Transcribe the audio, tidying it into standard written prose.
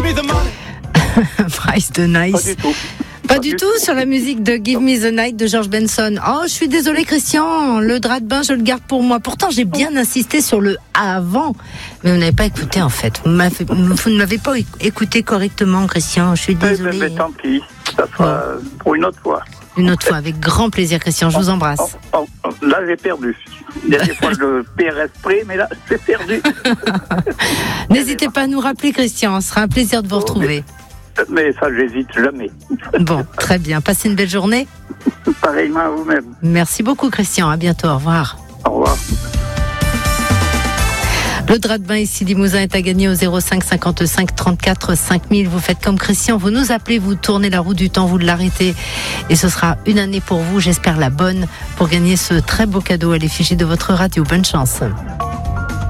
me the money. Price the Nice. Pas du tout sur la musique de Give Me the Night de George Benson. Oh, je suis désolée Christian, le drap de bain je le garde pour moi. Pourtant j'ai bien insisté sur le avant, mais vous n'avez pas écouté en fait. Vous ne m'avez pas écouté correctement Christian, je suis désolée. Mais tant pis, ça sera pour une autre fois. Une autre fois, avec grand plaisir Christian, je vous embrasse. Là j'ai perdu. Dernière fois je perds esprit, mais là c'est perdu. N'hésitez pas à nous rappeler Christian, ce sera un plaisir de vous retrouver. Mais ça, j'hésite jamais. Bon, très bien. Passez une belle journée. Pareillement à vous-même. Merci beaucoup, Christian. À bientôt. Au revoir. Au revoir. Le drap de bain ici, Limousin, est à gagner au 05 55 34 5000. Vous faites comme Christian. Vous nous appelez, vous tournez la roue du temps, vous l'arrêtez. Et ce sera une année pour vous, j'espère la bonne, pour gagner ce très beau cadeau à l'effigie de votre radio. Bonne chance.